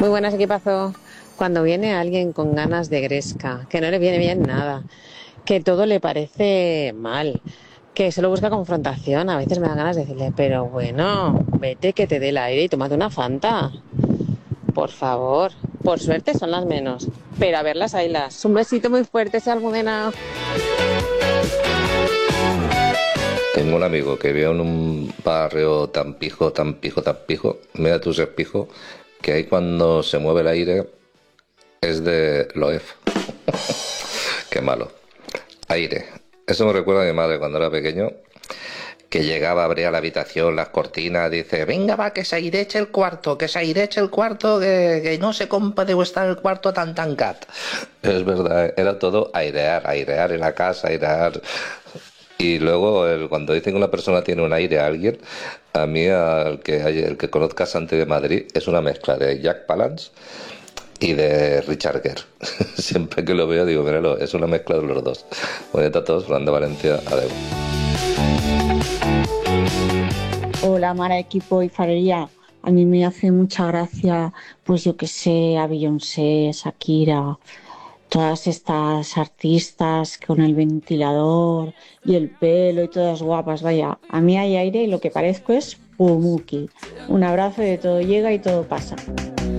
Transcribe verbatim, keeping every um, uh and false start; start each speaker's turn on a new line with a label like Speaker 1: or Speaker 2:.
Speaker 1: Muy buenas, equipazo. Cuando viene alguien con ganas de gresca, que no le viene bien nada, que todo le parece mal, que solo busca confrontación, a veces me dan ganas de decirle, pero bueno, vete que te dé el aire y tómate una Fanta. Por favor. Por suerte son las menos. Pero a ver las haylas. Un besito muy fuerte, esa Almudena.
Speaker 2: Tengo un amigo que vive en un barrio tan pijo, tan pijo, tan pijo, mira tú ese pijo, que ahí cuando se mueve el aire es de Loef. Qué malo. Aire. Eso me recuerda a mi madre cuando era pequeño, que llegaba, abría la habitación, las cortinas, dice, venga va, que se aireche el cuarto, que se aireche el cuarto, que, que no se compa de estar el cuarto tan tan cat. Es verdad, era todo airear, airear en la casa, airear. Y luego, el- cuando dicen que una persona tiene un aire a alguien, a mí, al que, hay- el que conozca Santi de Madrid, es una mezcla de Jack Palance y de Richard Gere. Siempre que lo veo digo, míralo, es una mezcla de los dos. Bonita a todos, Fernando Valencia, adeu.
Speaker 3: Hola, Mara, equipo y Farería. A mí me hace mucha gracia, pues yo que sé, a Beyoncé, Shakira, todas estas artistas con el ventilador y el pelo y todas guapas. Vaya, a mí hay aire y lo que parezco es Pumuki. Un abrazo, de todo llega y todo pasa.